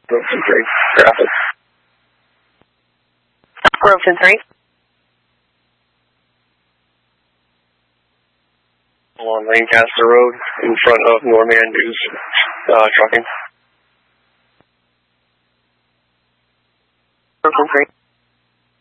Groveton 3, traffic. Groveton 3. Along Lancaster Road, in front of Norman News Trucking. Groveton 3.